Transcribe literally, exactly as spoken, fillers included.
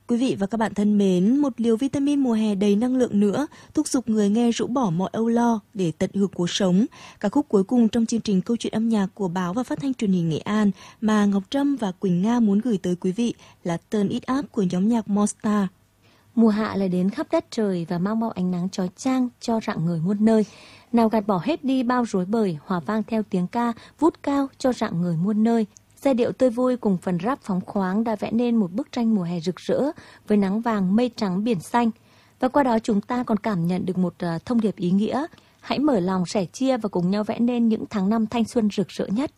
Quý vị và các bạn thân mến, một liều vitamin mùa hè đầy năng lượng nữa, thúc giục người nghe rũ bỏ mọi âu lo để tận hưởng cuộc sống. Ca khúc cuối cùng trong chương trình câu chuyện âm nhạc của báo và phát thanh truyền hình Nghệ An mà Ngọc Trâm và Quỳnh Nga muốn gửi tới quý vị là Turn It Up của nhóm nhạc Monster. Mùa hạ lại đến khắp đất trời và mang bao ánh nắng chói chang cho rạng người muôn nơi. Nào gạt bỏ hết đi bao rối bời, hòa vang theo tiếng ca vút cao cho rạng người muôn nơi. Giai điệu tươi vui cùng phần rap phóng khoáng đã vẽ nên một bức tranh mùa hè rực rỡ với nắng vàng, mây trắng, biển xanh. Và qua đó chúng ta còn cảm nhận được một uh, thông điệp ý nghĩa. Hãy mở lòng, sẻ chia và cùng nhau vẽ nên những tháng năm thanh xuân rực rỡ nhất.